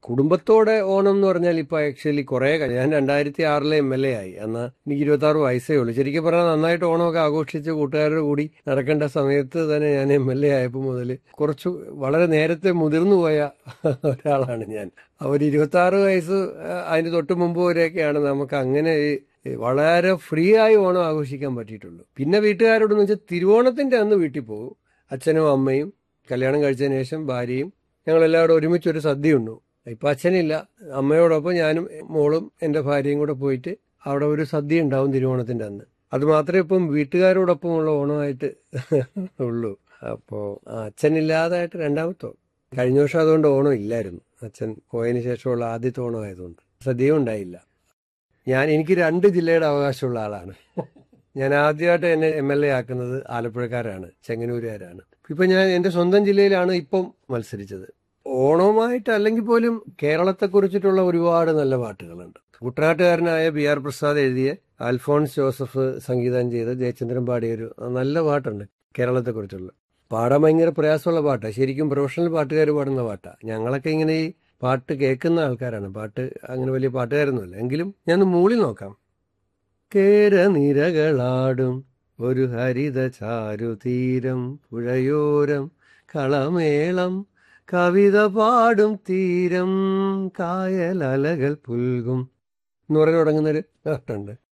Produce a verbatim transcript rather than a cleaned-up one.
കുടുംബത്തോടെ ഓണം എന്ന് പറഞ്ഞാൽ ഇപ്പൊ ആക്ച്വലി കുറെ കഴി- ഞാൻ രണ്ടായിരത്തി ആറിലെ എം എൽ എ ആയി. അന്ന് എനിക്ക് ഇരുപത്തി ആറ് വയസ്സേ ഉള്ളൂ. ശരിക്കും പറഞ്ഞാൽ നന്നായിട്ട് ഓണമൊക്കെ ആഘോഷിച്ച് കൂട്ടുകാരുടെ കൂടി നടക്കേണ്ട സമയത്ത് തന്നെ ഞാൻ എം എൽ എ ആയപ്പോൾ മുതൽ കുറച്ച് വളരെ നേരത്തെ മുതിർന്നു പോയ ഒരാളാണ് ഞാൻ. ഒരു ഇരുപത്തി ആറ് വയസ്സ് ആ, അതിന് തൊട്ട് മുമ്പ് വരെയൊക്കെയാണ് നമുക്ക് അങ്ങനെ ഈ വളരെ ഫ്രീ ആയി ഓണം ആഘോഷിക്കാൻ പറ്റിയിട്ടുള്ളൂ. പിന്നെ വീട്ടുകാരോടെന്ന് വെച്ചാൽ തിരുവോണത്തിന്റെ അന്ന് വീട്ടിൽ പോകും. അച്ഛനും അമ്മയും കല്യാണം കഴിച്ചതിന് ശേഷം ഭാര്യയും ഞങ്ങളെല്ലാവരും ഒരുമിച്ചൊരു സദ്യ ഉണ്ണു. ഇപ്പൊ അച്ഛനില്ല, അമ്മയോടൊപ്പം ഞാനും മോളും എന്റെ ഭാര്യയും കൂടെ പോയിട്ട് അവിടെ ഒരു സദ്യ ഉണ്ടാവും തിരുവോണത്തിന്റെ അന്ന്. അത് മാത്രമേ ഇപ്പം വീട്ടുകാരോടൊപ്പമുള്ള ഓണമായിട്ട് ഉള്ളൂ. അപ്പോ ആ, അച്ഛനില്ലാതായിട്ട് രണ്ടാമത്തോ. കഴിഞ്ഞ വർഷം അതുകൊണ്ട് ഓണം ഇല്ലായിരുന്നു. അച്ഛൻ പോയതിനു ശേഷമുള്ള ആദ്യത്തെ ഓണം ആയതുകൊണ്ട് സദ്യയും ഉണ്ടായില്ല. ഞാൻ എനിക്ക് രണ്ട് ജില്ലയുടെ അവകാശമുള്ള ആളാണ്. ഞാൻ ആദ്യമായിട്ട് എന്നെ എം എൽ എ ആക്കുന്നത് ആലപ്പുഴക്കാരാണ്, ചെങ്ങന്നൂരുകാരാണ്. ഇപ്പൊ ഞാൻ എന്റെ സ്വന്തം ജില്ലയിലാണ് ഇപ്പം മത്സരിച്ചത്. ഓണവുമായിട്ട് അല്ലെങ്കിൽ പോലും കേരളത്തെ കുറിച്ചിട്ടുള്ള ഒരുപാട് നല്ല പാട്ടുകളുണ്ട്. കുട്ടനാട്ടുകാരനായ ബി ആർ പ്രസാദ് എഴുതിയ, അൽഫോൺസ് ജോസഫ് സംഗീതം ചെയ്ത, ജയചന്ദ്രൻ പാടിയ ഒരു നല്ല പാട്ടുണ്ട് കേരളത്തെ കുറിച്ചുള്ള. പാടാൻ ഭയങ്കര പ്രയാസമുള്ള പാട്ടാണ്. ശരിക്കും പ്രൊഫഷണൽ പാട്ടുകാർ പാടുന്ന പാട്ടാണ്. ഞങ്ങളൊക്കെ ഇങ്ങനെ ഈ പാട്ട് കേൾക്കുന്ന ആൾക്കാരാണ്. പാട്ട് അങ്ങനെ വലിയ പാട്ടുകാരൊന്നുമല്ല. എങ്കിലും ഞാൻ മൂളി നോക്കാം. കേരനിരകളാടും ഒരു ഹരിത ചാരുതീരം, പുഴയോരം കളമേളം കവിത പാടും തീരം, കായലലകൾ പുൽകും എന്ന് പറഞ്ഞു തുടങ്ങുന്നൊരു പാട്ടുണ്ട്.